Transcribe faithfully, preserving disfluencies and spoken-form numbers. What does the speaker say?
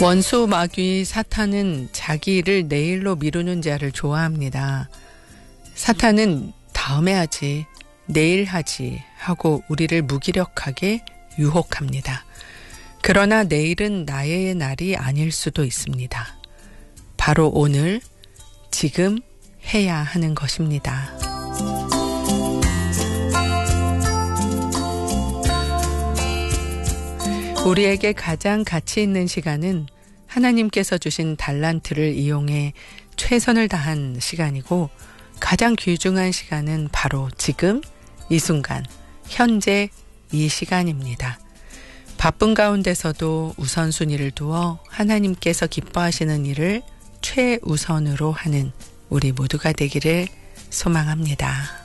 원수 마귀 사탄은 자기 일을 내일로 미루는 자를 좋아합니다. 사탄은 다음에 하지, 내일 하지 하고 우리를 무기력하게 유혹합니다. 그러나 내일은 나의 날이 아닐 수도 있습니다. 바로 오늘, 지금 해야 하는 것입니다. 우리에게 가장 가치 있는 시간은 하나님께서 주신 달란트를 이용해 최선을 다한 시간이고, 가장 귀중한 시간은 바로 지금, 이 순간, 현재 이 시간입니다. 바쁜 가운데서도 우선순위를 두어 하나님께서 기뻐하시는 일을 최우선으로 하는 우리 모두가 되기를 소망합니다.